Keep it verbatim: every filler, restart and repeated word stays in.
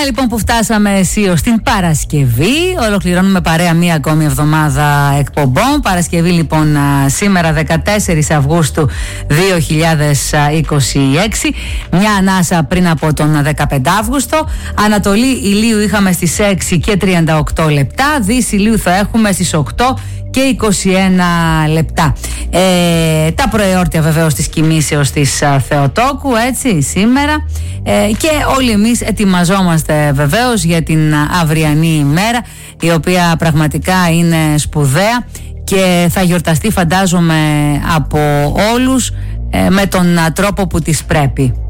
λοιπόν που φτάσαμε αισίως στην Παρασκευή. Ολοκληρώνουμε παρέα μία ακόμη εβδομάδα εκπομπών. Παρασκευή λοιπόν σήμερα δεκατέσσερις Αυγούστου δύο χιλιάδες είκοσι έξι. Μια ανάσα πριν από τον δεκαπέντε Αύγουστο. Ανατολή ηλίου είχαμε στις έξι και τριάντα οκτώ λεπτά. Δύση ηλίου θα έχουμε στις οκτώ και είκοσι ένα λεπτά. Ε, τα προεόρτια βεβαίως της κοιμήσεως της α, Θεοτόκου, έτσι, σήμερα. Ε, και όλοι εμείς ετοιμαζόμαστε βεβαίως για την αυριανή ημέρα, η οποία πραγματικά είναι σπουδαία και θα γιορταστεί, φαντάζομαι, από όλους ε, με τον α, τρόπο που της πρέπει.